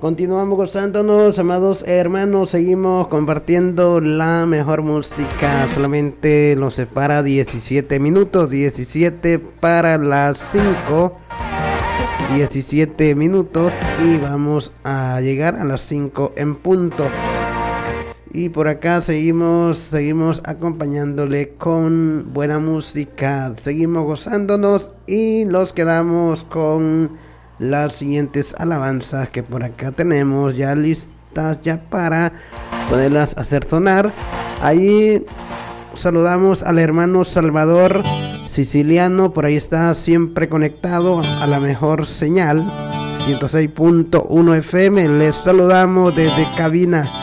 Continuamos gozándonos, amados hermanos, seguimos compartiendo la mejor música. Solamente nos separa 17 minutos, 17 para las 5, 17 minutos y vamos a llegar a las 5 en punto. Y por acá seguimos acompañándole con buena música, seguimos gozándonos y nos quedamos con las siguientes alabanzas que por acá tenemos ya listas ya para poderlas hacer sonar. Ahí saludamos al hermano Salvador Siciliano, por ahí está siempre conectado a la mejor señal 106.1 FM. Les saludamos desde cabina